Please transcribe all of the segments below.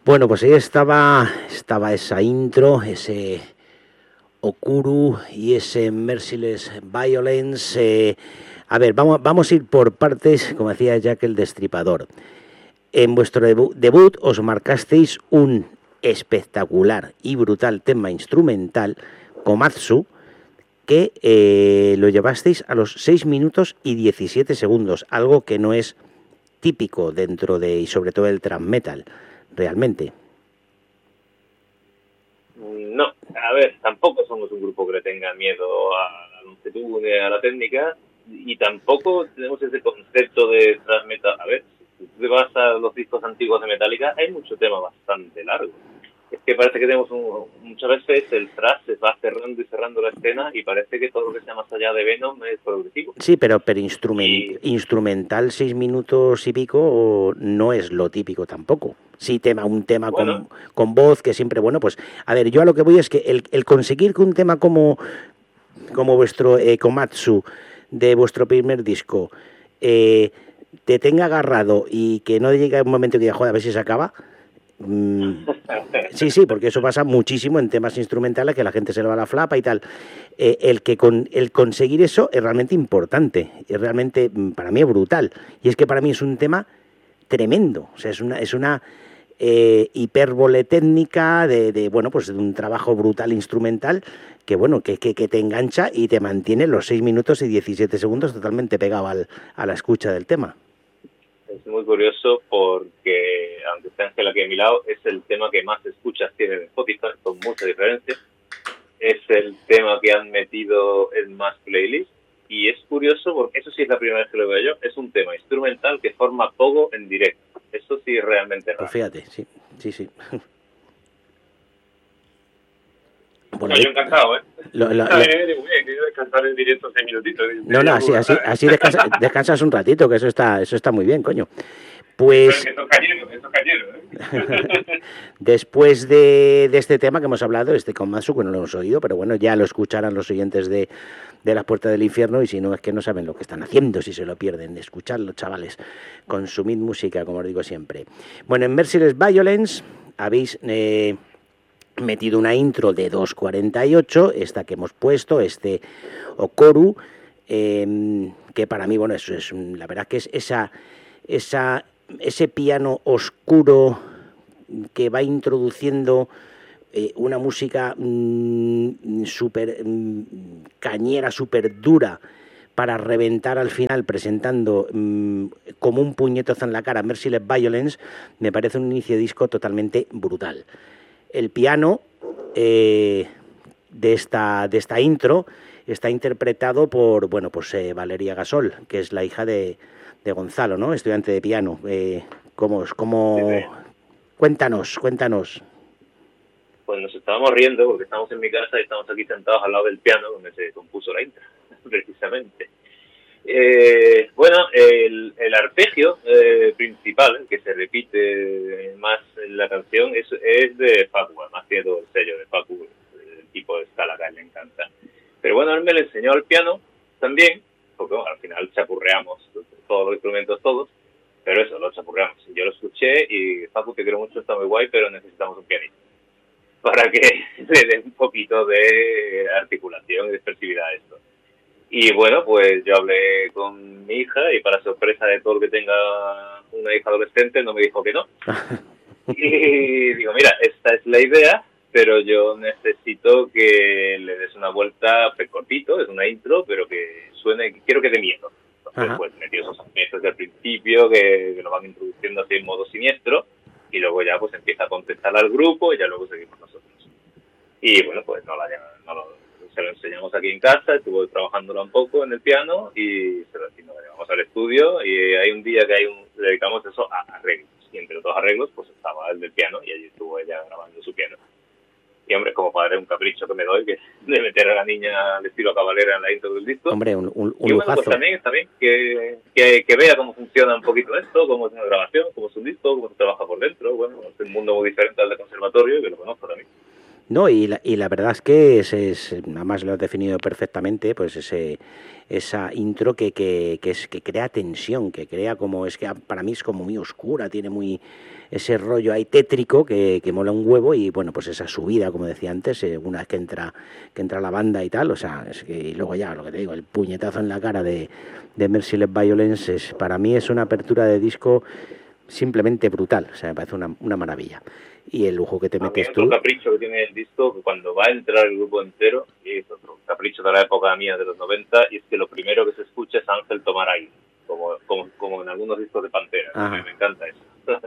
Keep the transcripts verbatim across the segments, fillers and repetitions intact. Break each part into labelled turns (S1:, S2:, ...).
S1: Bueno, pues ahí estaba, estaba esa intro, ese Okuru y ese Merciless Violence. Eh, a ver, vamos, vamos a ir por partes, como decía Jack el Destripador. En vuestro debu- debut os marcasteis un espectacular y brutal tema instrumental, Komatsu, que eh, lo llevasteis a los seis minutos y diecisiete segundos, algo que no es típico dentro de, y sobre todo del thrash metal, realmente.
S2: No, a ver, tampoco somos un grupo que le tenga miedo a la longitud ni a la técnica, y tampoco tenemos ese concepto de thrash metal. A ver, si tú te vas a los discos antiguos de Metallica, hay mucho tema bastante largo. Es que parece que tenemos un, muchas veces el thrash se va cerrando y cerrando la escena y parece que todo lo que sea más allá de Venom es progresivo.
S1: Sí, pero, pero instrument,
S2: Y,
S1: instrumental seis minutos y pico no es lo típico tampoco. Sí, tema, un tema
S2: bueno,
S1: con, con voz que siempre, bueno, pues, a ver, yo a lo que voy es que el, el conseguir que un tema como, como vuestro eh, Komatsu de vuestro primer disco eh, te tenga agarrado y que no llegue un momento que diga, joder, a ver si se acaba. Mm, sí, sí, porque eso pasa muchísimo en temas instrumentales, que la gente se le va la flapa y tal. Eh, el que con el conseguir eso es realmente importante, es realmente para mí es brutal. Y es que para mí es un tema tremendo, o sea, es una, es una eh, hipérbole técnica de, de, bueno, pues de un trabajo brutal instrumental que, bueno, que, que, que te engancha y te mantiene los seis minutos y diecisiete segundos totalmente pegado al, a la escucha del tema.
S2: es muy curioso porque, aunque esté Ángel aquí a mi lado, es el tema que más escuchas tiene en Spotify, con mucha diferencia. Es el tema que han metido en más playlists. Y es curioso porque eso sí es la primera vez que lo veo yo. Es un tema instrumental que forma pogo en directo. Eso sí es realmente raro.
S1: Pues fíjate, sí, sí, sí.
S2: Bueno, yo encantado, ¿eh?
S1: Lo, lo,
S2: A
S1: lo...
S2: mí me digo, bien, quiero descansar en directo seis minutitos.
S1: No, no, así, así, así descansa, descansas un ratito, que eso está, eso está muy bien, coño. Pues
S2: eso es cañero, eso es cañero, ¿eh?
S1: Después de, de este tema que hemos hablado, este Komatsu, que no lo hemos oído, pero bueno, ya lo escucharán los oyentes de, de Las Puertas del Infierno, y si no, es que no saben lo que están haciendo si se lo pierden. De escucharlo, chavales, consumid música, como os digo siempre. Bueno, en Merciless Violence habéis eh, metido una intro de dos cuarenta y ocho, esta que hemos puesto, este Okuru, eh, que para mí, bueno, eso es, la verdad que es esa, esa, ese piano oscuro que va introduciendo eh, una música mmm, súper mmm, cañera, súper dura, para reventar al final presentando mmm, como un puñetazo en la cara Merciless Violence, me parece un inicio de disco totalmente brutal. El piano eh, de, esta, de esta intro está interpretado por, bueno, pues eh, Valeria Gasol, que es la hija de, de Gonzalo, ¿no? Estudiante de piano. Eh, ¿cómo, cómo...
S2: Sí, sí.
S1: Cuéntanos, cuéntanos.
S2: Pues nos estábamos riendo porque estamos en mi casa y estamos aquí sentados al lado del piano donde se compuso la intro, precisamente. Eh, bueno, el, el arpegio eh, principal, que se repite más en la canción, es, es de Facu, además tiene todo el sello de Facu, el tipo de escala que a él le encanta. Pero bueno, él me le enseñó al piano también, porque bueno, al final chapurreamos todos los instrumentos todos, pero eso, lo chapurreamos. Yo lo escuché y Facu, te quiero mucho, está muy guay, pero necesitamos un pianista para que le dé un poquito de articulación y de expresividad a esto. Y bueno, pues yo hablé con mi hija y para sorpresa de todo el que tenga una hija adolescente no me dijo que no. Y digo, mira, esta es la idea, pero yo necesito que le des una vuelta cortito, es una intro, pero que suene, quiero que dé miedo. Entonces, pues metió esos aspectos desde el principio que, que lo van introduciendo así en modo siniestro y luego ya pues empieza a contestar al grupo y ya luego seguimos nosotros. Y bueno, pues no, la, no lo, se lo enseñamos aquí en casa, estuvo trabajándolo un poco en el piano y se lo, nos llevamos al estudio y hay un día que hay un, dedicamos eso a arreglos. Y entre los dos arreglos pues estaba el del piano y allí estuvo ella grabando su piano. Y hombre, como padre, un capricho que me doy, que de meter a la niña al estilo Cavalera en la intro del disco.
S1: Hombre, un, un, un
S2: y bueno,
S1: lujazo.
S2: pues también está bien que, que, que vea cómo funciona un poquito esto, cómo es una grabación, cómo es un disco, cómo se trabaja por dentro. Bueno, es un mundo muy diferente al de conservatorio y que lo conozco también.
S1: No, y la, y la verdad es que es, es, además lo has definido perfectamente, pues ese esa intro que, que, que es que crea tensión, que crea como, es que para mí es como muy oscura, tiene muy ese rollo ahí tétrico que, que mola un huevo, y bueno, pues esa subida, como decía antes, eh, una vez que entra que entra la banda y tal, o sea, es que, y luego ya, lo que te digo, el puñetazo en la cara de, de Merciless Violence, es, para mí es una apertura de disco simplemente brutal, o sea, me parece una, una maravilla. Y el lujo que te metes tú.
S2: Otro capricho que tiene el disco, que cuando va a entrar el grupo entero, y es otro capricho de la época mía de los noventa, y es que lo primero que se escucha es Ángel tomar aire, como, como, como en algunos discos de Pantera. Me, me encanta eso.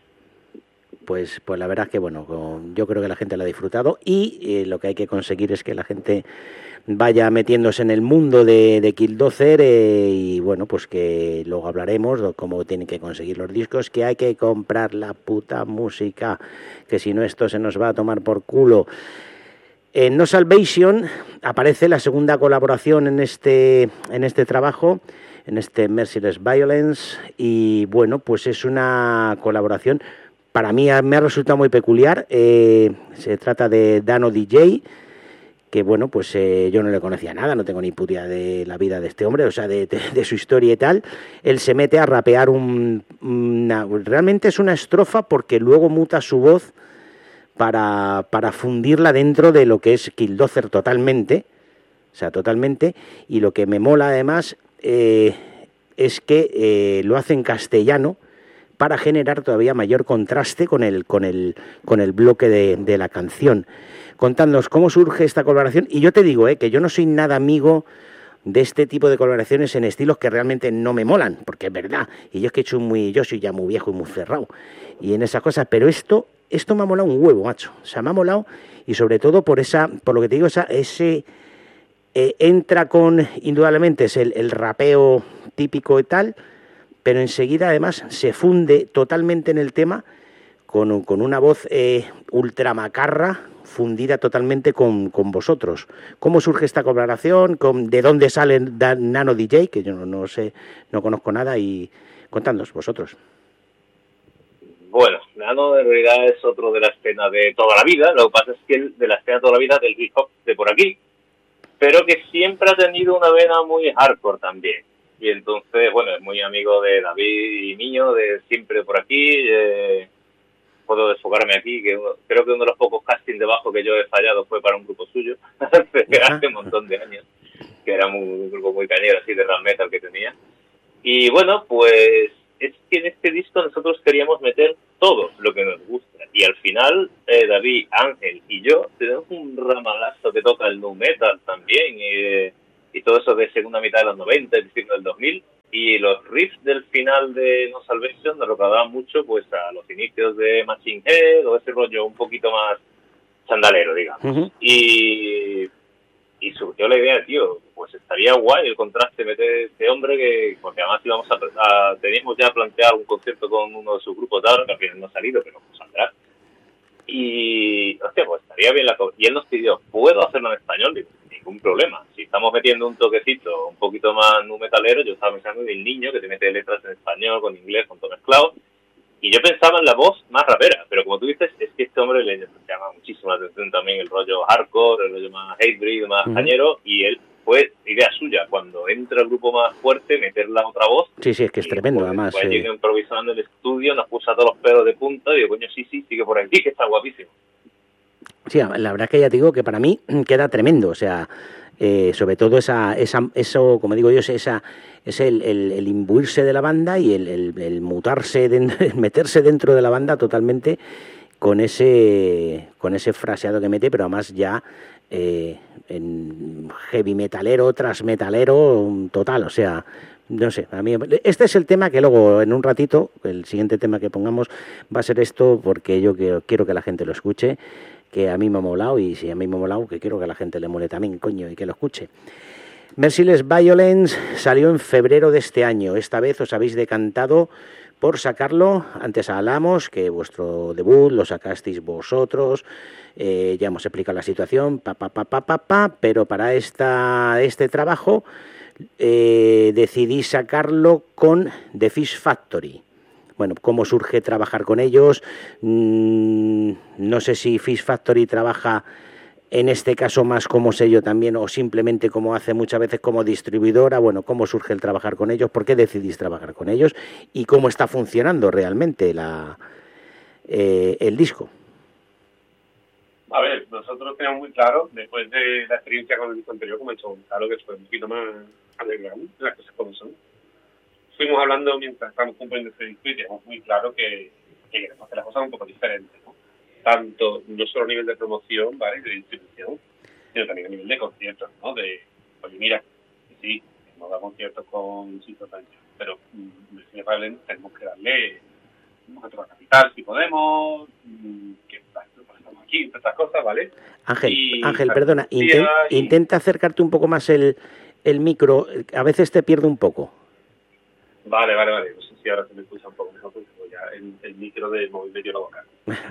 S1: Pues, pues la verdad es que bueno, yo creo que la gente lo ha disfrutado, y eh, lo que hay que conseguir es que la gente vaya metiéndose en el mundo de, de Killdozer, eh, y bueno, pues que luego hablaremos de cómo tienen que conseguir los discos, que hay que comprar la puta música, que si no esto se nos va a tomar por culo. En No Salvation aparece la segunda colaboración en este, en este trabajo, en este Merciless Violence, y bueno, pues es una colaboración, para mí me ha resultado muy peculiar. Eh, se trata de Dano D J, que bueno, pues eh, yo no le conocía nada, no tengo ni puta idea de la vida de este hombre, o sea, de, de, de su historia y tal. Él se mete a rapear un... Una, realmente es una estrofa, porque luego muta su voz para, para fundirla dentro de lo que es Killdozer totalmente, o sea, totalmente, y lo que me mola además eh, es que eh, lo hace en castellano para generar todavía mayor contraste con el, con el, con el bloque de, de la canción. Contadnos cómo surge esta colaboración, y yo te digo eh, que yo no soy nada amigo de este tipo de colaboraciones en estilos que realmente no me molan, porque es verdad, y yo es que he hecho muy, yo soy ya muy viejo y muy cerrado, y en esas cosas, pero esto, esto me ha molado un huevo, macho, o sea, me ha molado, y sobre todo por esa, por lo que te digo, esa, ese eh, entra con, indudablemente es el, el rapeo típico y tal, pero enseguida además se funde totalmente en el tema con, con una voz eh, ultra macarra, fundida totalmente con, con vosotros. ¿Cómo surge esta colaboración? Con, ¿De dónde sale Nano D J? Que yo no, no sé, no conozco nada, y contadnos vosotros.
S2: Bueno, Nano en realidad es otro de la escena de toda la vida, lo que pasa es que el de la escena de toda la vida del hip hop de por aquí, pero que siempre ha tenido una vena muy hardcore también. Y entonces, bueno, es muy amigo de David y Niño, de siempre por aquí. Eh, puedo desfocarme aquí, que uno, creo que uno de los pocos castings de bajo que yo he fallado fue para un grupo suyo, hace un montón de años, que era muy, un grupo muy cañero, así de rap metal que tenía. Y bueno, pues es que en este disco nosotros queríamos meter todo lo que nos gusta. Y al final, eh, David, Ángel y yo tenemos un ramalazo que toca el nu metal también, eh, y todo eso de segunda mitad de los noventa, principio del dos mil, y los riffs del final de No Salvation nos recordaban mucho pues a los inicios de Machine Head, o ese rollo un poquito más chandalero, digamos. Uh-huh. Y, y surgió la idea, tío, pues estaría guay el contraste meter este hombre, que porque además íbamos a, a teníamos ya planteado un concierto con uno de sus grupos de ahora, que al final no ha salido, pero pues saldrá. Y, hostia, pues estaría bien la cosa. Y él nos pidió, ¿puedo hacerlo en español? Digo, ningún problema. Si estamos metiendo un toquecito un poquito más nu metalero, yo estaba pensando en El Niño, que te mete letras en español, con inglés, con todo mezclado. Y yo pensaba en la voz más rapera, pero como tú dices, es que este hombre le llama muchísimo la atención también el rollo hardcore, el rollo más hatebreed, más uh-huh. cañero, y él fue idea suya, cuando entra el grupo más fuerte, meter la otra voz.
S1: Sí, sí, es que es tremendo,
S2: pues,
S1: además.
S2: Pues
S1: sí.
S2: Llegué improvisando en el estudio, nos puso a todos los pelos de punta, y digo, coño, sí, sí, sigue por aquí, que está guapísimo.
S1: Sí, la verdad es que ya te digo que para mí queda tremendo, o sea, eh, sobre todo esa, esa, eso, como digo yo, esa, es el, el, el imbuirse de la banda y el, el, el mutarse, de, el meterse dentro de la banda totalmente con ese, con ese fraseado que mete, pero además ya eh, en heavy metalero, tras metalero, total, o sea, no sé, a mí este es el tema que luego en un ratito, el siguiente tema que pongamos va a ser esto, porque yo quiero, quiero que la gente lo escuche, que a mí me ha molado, y si a mí me ha molado, que quiero que a la gente le mole también, coño, y que lo escuche. Merciless Violence salió en febrero de este año. Esta vez os habéis decantado por sacarlo. Antes hablamos que vuestro debut lo sacasteis vosotros, eh, ya hemos explicado la situación, pa, pa, pa, pa, pa, pa, pero para esta, este trabajo eh, decidí sacarlo con The Fish Factory. bueno, cómo surge trabajar con ellos. Mm, no sé si Fish Factory trabaja en este caso más como sello también o simplemente como hace muchas veces como distribuidora. Bueno, cómo surge el trabajar con ellos, por qué decidís trabajar con ellos y cómo está funcionando realmente la, eh, el disco.
S3: A ver, nosotros teníamos muy claro, después de la experiencia con el disco anterior, como he hecho claro que fue un poquito más underground, las cosas como son. Fuimos hablando mientras estábamos cumpliendo este disco y teníamos muy claro que, que queremos hacer las cosas un poco diferentes, ¿no? Tanto, no solo a nivel de promoción, ¿vale?, de distribución, sino también a nivel de conciertos, ¿no? De, oye, mira, sí, hemos dado conciertos con Sitio Tancha, pero mm, tenemos que darle a toda capital si podemos, mm, que estamos aquí, estas cosas, ¿vale?
S1: Ángel,
S3: y,
S1: Ángel,
S3: claro,
S1: perdona, inten,
S3: y...
S1: intenta acercarte un poco más el, el micro, a veces te pierde un poco.
S3: Vale, vale, vale, no sé si ahora se me escucha un poco mejor, porque ya el, el micro del móvil medio la boca.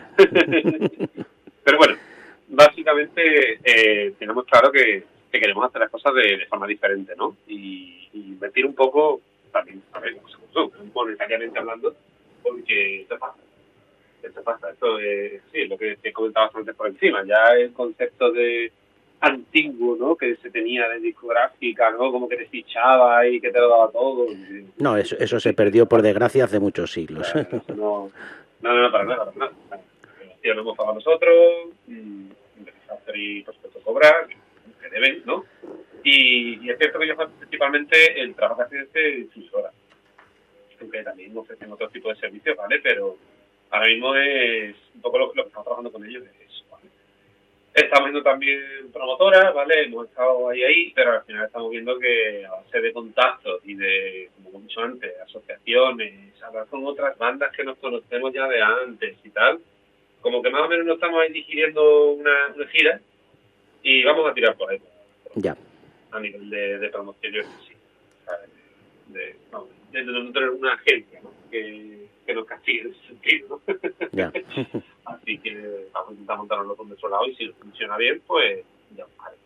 S3: Pero bueno, básicamente eh, tenemos claro que, que queremos hacer las cosas de, de forma diferente, ¿no? Y, y invertir un poco, también, a ver, monetariamente hablando, porque esto pasa. Esto pasa, esto es, sí, es lo que te comentaba bastante por encima. Ya el concepto de antiguo, ¿no?, que se tenía de discográfica, ¿no?, como que te fichaba y que te lo daba todo.
S1: No, eso, eso se perdió por desgracia hace muchos siglos.
S3: Claro, no, no, no, no, para nada, para nada. Ya lo hemos pagado nosotros, empezar y por supuesto cobrar, que deben, ¿no? Y, y es cierto que yo principalmente el trabajo que hace este difusora, aunque también ofrecen otro tipo de servicios, ¿vale? Pero ahora mismo es un poco lo, lo que estamos trabajando con ellos, es eso, ¿vale? Estamos viendo también promotoras, ¿vale? Hemos estado ahí, ahí, pero al final estamos viendo que a base de contactos y de, como hemos dicho antes, asociaciones, hablar con otras bandas que nos conocemos ya de antes y tal, como que más o menos nos estamos ahí digiriendo una, una gira y vamos a tirar por ahí.
S1: Ya.
S3: A nivel de, de promoción, yo sí. De, de, vamos, de no tener una agencia, ¿no?, que, que nos castigue en ese sentido, ¿no?
S1: Ya.
S3: Así que vamos a intentar montarlo por nuestro lado y si funciona bien, pues ya haremos.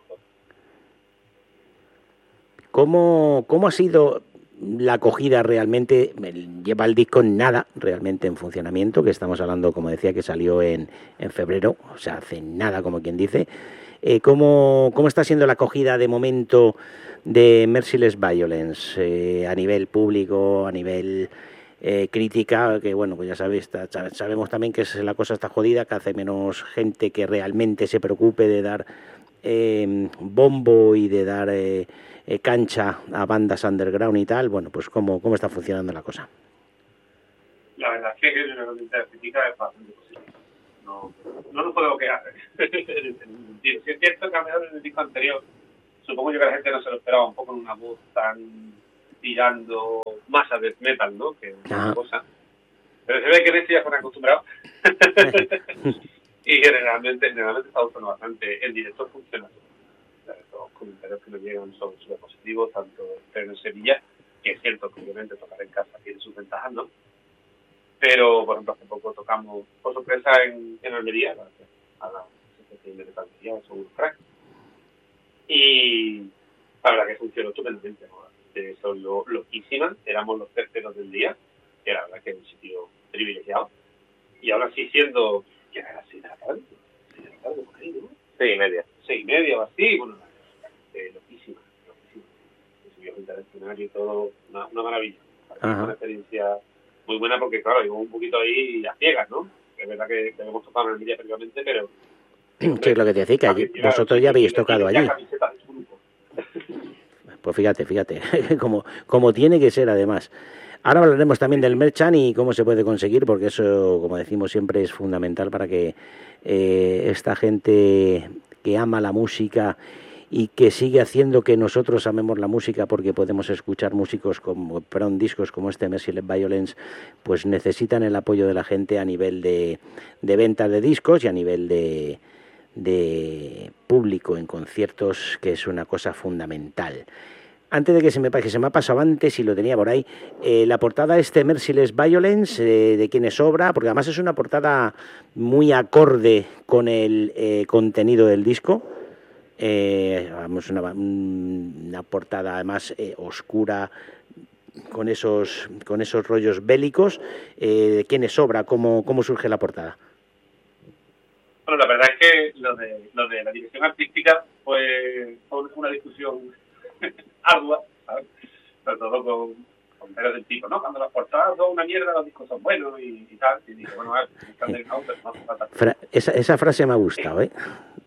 S1: ¿Cómo, ¿Cómo ha sido la acogida realmente? Lleva el disco nada realmente en funcionamiento, que estamos hablando, como decía, que salió en, en febrero, o sea, hace nada, como quien dice. Eh, ¿cómo, ¿Cómo está siendo la acogida de momento de Merciless Violence eh, a nivel público, a nivel eh, crítica? Que bueno, pues ya sabéis, está, sabemos también que la cosa está jodida, que hace menos gente que realmente se preocupe de dar eh, bombo y de dar eh, eh, cancha a bandas underground y tal. Bueno, pues ¿cómo, cómo está funcionando la cosa?
S3: La verdad es que generalmente la crítica es bastante positiva. No, no nos podemos quejar. Si es cierto que a lo mejor en el disco anterior, supongo yo que la gente no se lo esperaba un poco en una voz tan tirando más a death metal, ¿no?, que una ah. cosa. Pero se ve que en este ya se han acostumbrado. Y generalmente, generalmente está gustando bastante. El director funciona. Los comentarios que nos llegan son súper positivos, tanto en Sevilla, que es cierto que obviamente tocar en casa tiene sus ventajas, ¿no? Pero, por ejemplo, hace poco tocamos por sorpresa en, en Almería, gracias a la asociación de Almería, son unos cracks. Y la verdad que funcionó estupendamente, ¿no? Son lo, loquísimas, éramos los terceros del día, que la verdad que es un sitio privilegiado. Y ahora sí, siendo, que era las seis de la tarde, seis de la tarde por ahí, ¿no?
S2: Seis y media.
S3: Seis y media o así, bueno, eh, loquísima, loquísima. Se subió frente al escenario y todo, una, una maravilla. Una experiencia muy buena porque, claro, íbamos un poquito ahí a ciegas, ¿no? Es verdad que, que hemos tocado en Almería previamente, pero...
S1: Sí, es lo que te decía, que allí, vosotros ya habéis tocado allí. Pues fíjate, fíjate, como, como tiene que ser además. Ahora hablaremos también del merchan y cómo se puede conseguir, porque eso, como decimos siempre, es fundamental para que eh, esta gente que ama la música y que sigue haciendo que nosotros amemos la música, porque podemos escuchar músicos como, perdón, discos como este Merciless Violence, pues necesitan el apoyo de la gente a nivel de, de venta de discos y a nivel de, de público en conciertos, que es una cosa fundamental. Antes de que se me, que se me ha pasado antes y lo tenía por ahí, eh, la portada este Merciless Violence, eh, de quién es obra, porque además es una portada muy acorde con el eh, contenido del disco. Eh, una, una portada además eh, oscura, con esos con esos rollos bélicos. Eh, ¿Quién es Sobra? ¿Cómo, cómo surge la portada?
S3: Bueno, la verdad es que lo de, lo de la dirección artística fue, fue una discusión ardua, ¿sabes? Sobre todo con, con peros del tipo, ¿no? Cuando las portadas son una mierda, los discos son buenos y, y tal. Y dije, bueno, a ver, están del no, pero no hace falta.
S1: Fra esa, esa frase me ha gustado, ¿eh?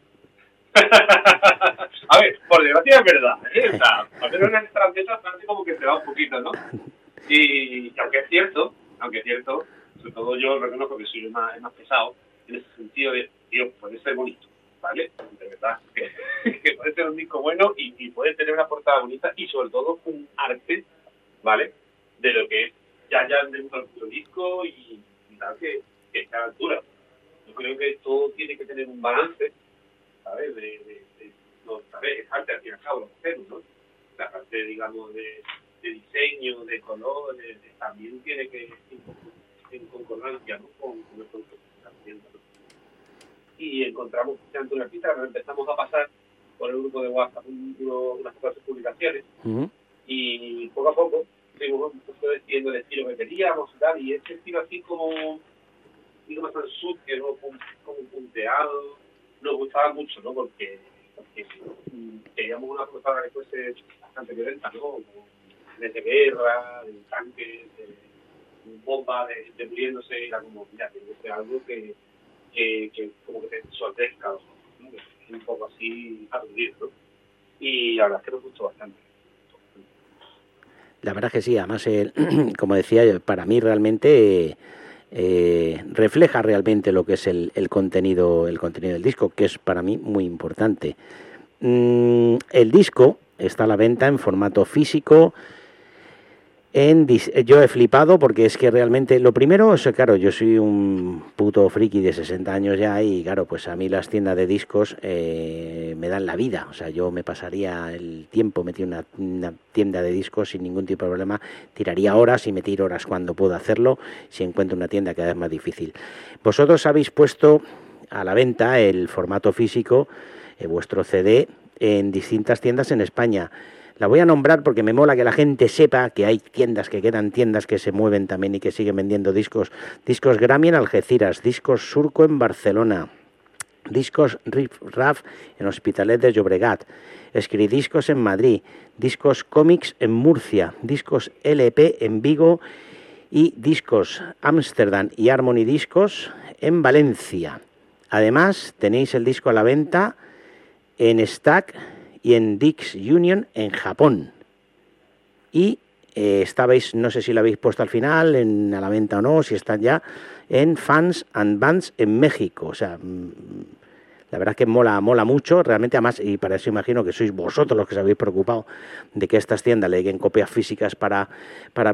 S3: A ver, por desgracia es verdad, ¿eh? O sea, al menos en el francesa parece como que se va un poquito, ¿no? Y, y aunque es cierto, aunque es cierto, sobre todo yo reconozco que soy más, es más pesado, en ese sentido de, tío, puede ser bonito, ¿vale? De verdad, que, que puede ser un disco bueno y, y puede tener una portada bonita y sobre todo un arte, ¿vale? De lo que es ya ya dentro del disco y, y tal, que, que está a la altura. Yo creo que todo tiene que tener un balance, ¿sabes? De, de, de, no, ¿sabes? Es arte al fin y al cabo, lo que hacemos, ¿no? La parte, digamos, de, de diseño, de color, de, de, también tiene que ir en concordancia, ¿no? Con, con el concepto que está haciendo, ¿no? Y encontramos ante una artista, nos empezamos a pasar por el grupo de WhatsApp uno, unas pocas publicaciones, uh-huh. Y poco a poco fuimos un poco decidiendo el estilo que queríamos y tal, y este estilo así como, digamos, tan sucio, ¿no? Como, como punteado, nos gustaba mucho, ¿no? Porque, porque queríamos una portada que fuese bastante violenta, ¿no? Como de guerra, de tanques, de bombas, de, de muriéndose, era como, mira, tiene que ser algo que, que, que como que te suavezca, ¿no? Que es un poco así aturdido, ¿no? Y la verdad es que nos gustó bastante.
S1: La verdad es que sí, además, eh, como decía, para mí realmente eh, refleja realmente lo que es el, el contenido el contenido del disco, que es para mí muy importante. Mm, el disco está a la venta en formato físico. En, yo he flipado porque es que realmente lo primero es, claro, yo soy un puto friki de sesenta años ya y claro, pues a mí las tiendas de discos eh, me dan la vida, o sea, yo me pasaría el tiempo metido en una, una tienda de discos sin ningún tipo de problema, tiraría horas y me tiro horas cuando puedo hacerlo, si encuentro una tienda cada vez más difícil. Vosotros habéis puesto a la venta el formato físico, eh, vuestro C D, en distintas tiendas en España. La voy a nombrar porque me mola que la gente sepa que hay tiendas, que quedan tiendas que se mueven también y que siguen vendiendo discos. Discos Grammy en Algeciras, Discos Surco en Barcelona, Discos Riff Raff en Hospitalet de Llobregat, Escridiscos en Madrid, Discos Comics en Murcia, Discos L P en Vigo y Discos Amsterdam y Harmony Discos en Valencia. Además, tenéis el disco a la venta en Stack y en Dix Union en Japón. Y eh, estabais, no sé si lo habéis puesto al final, en, a la venta o no, si están ya, en Fans and Bands en México. O sea, mmm, la verdad es que mola, mola mucho, realmente, además, y para eso imagino que sois vosotros los que os habéis preocupado de que estas tiendas le den copias físicas para, para